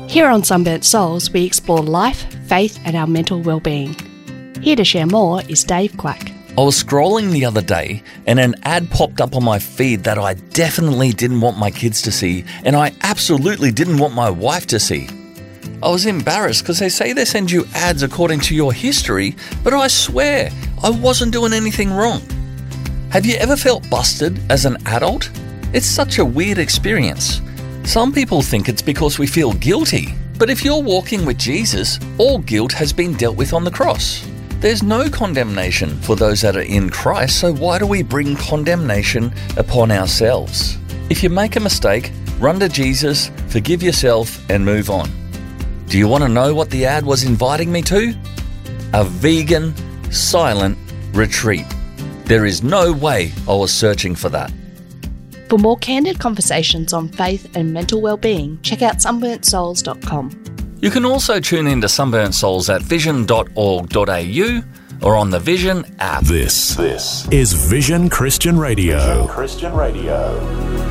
Here on Sunburnt Souls, we explore life, faith and our mental well-being. Here to share more is Dave Quack. I was scrolling the other day and an ad popped up on my feed that I definitely didn't want my kids to see, and I absolutely didn't want my wife to see. I was embarrassed because they say they send you ads according to your history, but I swear I wasn't doing anything wrong. Have you ever felt busted as an adult? It's such a weird experience. Some people think it's because we feel guilty, but if you're walking with Jesus, all guilt has been dealt with on the cross. There's no condemnation for those that are in Christ, so why do we bring condemnation upon ourselves? If you make a mistake, run to Jesus, forgive yourself, and move on. Do you want to know what the ad was inviting me to? A vegan, silent retreat. There is no way I was searching for that. For more candid conversations on faith and mental well-being, check out sunburntsouls.com. You can also tune in to Sunburnt Souls at vision.org.au or on the Vision app. This is Vision Christian Radio.